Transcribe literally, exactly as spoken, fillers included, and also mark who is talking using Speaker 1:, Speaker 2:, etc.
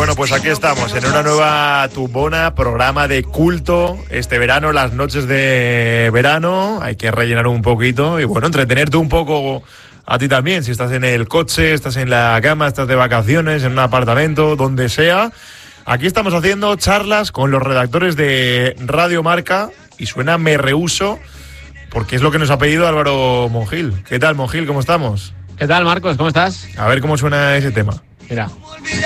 Speaker 1: Bueno, pues aquí estamos en una nueva tumbona, programa de culto. Este verano, las noches de verano, hay que rellenar un poquito y bueno, entretenerte un poco a ti también. Si estás en el coche, estás en la cama, estás de vacaciones, en un apartamento, donde sea. Aquí estamos haciendo charlas con los redactores de Radio Marca y suena Me Rehuso, porque es lo que nos ha pedido Álvaro Monjil. ¿Qué tal, Monjil? ¿Cómo estamos?
Speaker 2: ¿Qué tal, Marcos? ¿Cómo estás?
Speaker 1: A ver cómo suena ese tema.
Speaker 2: Mira.